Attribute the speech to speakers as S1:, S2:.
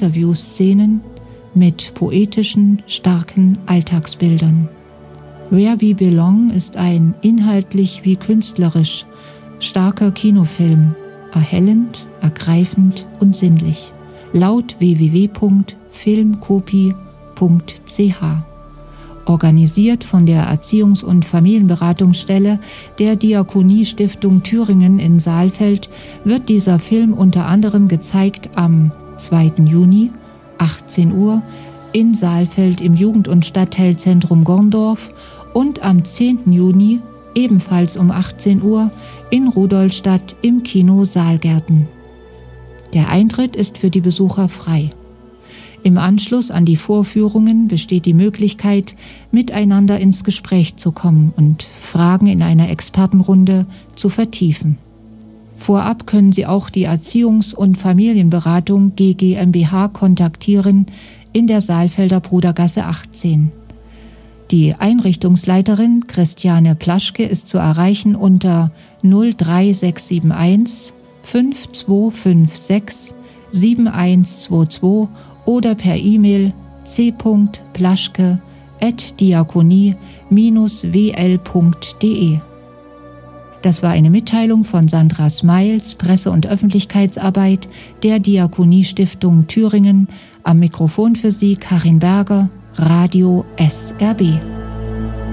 S1: Interviewszenen mit poetischen, starken Alltagsbildern. Where We Belong ist ein inhaltlich wie künstlerisch starker Kinofilm, erhellend, ergreifend und sinnlich. Laut www.filmkopi.ch. Organisiert von der Erziehungs- und Familienberatungsstelle der Diakonie-Stiftung Thüringen in Saalfeld wird dieser Film unter anderem gezeigt am 2. Juni, 18 Uhr, in Saalfeld im Jugend- und Stadtteilzentrum Gorndorf und am 10. Juni, ebenfalls um 18 Uhr, in Rudolstadt im Kino Saalgärten. Der Eintritt ist für die Besucher frei. Im Anschluss an die Vorführungen besteht die Möglichkeit, miteinander ins Gespräch zu kommen und Fragen in einer Expertenrunde zu vertiefen. Vorab können Sie auch die Erziehungs- und Familienberatung GGmbH kontaktieren in der Saalfelder Brudergasse 18. Die Einrichtungsleiterin Christiane Plaschke ist zu erreichen unter 03671 5256 7122 oder per E-Mail c.plaschke@diakonie-wl.de. Das war eine Mitteilung von Sandra Smiles, Presse- und Öffentlichkeitsarbeit der Diakonie-Stiftung Thüringen. Am Mikrofon für Sie Karin Berger, Radio SRB.